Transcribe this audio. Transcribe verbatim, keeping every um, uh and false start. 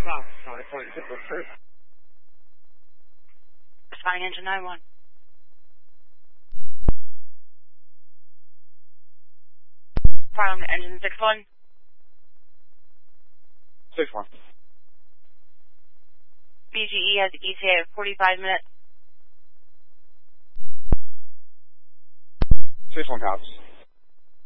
o'clock, so I thought it was first. Flying engine nine one. Flying engine six one. six one. B G E has E T A of forty-five minutes. six one cops.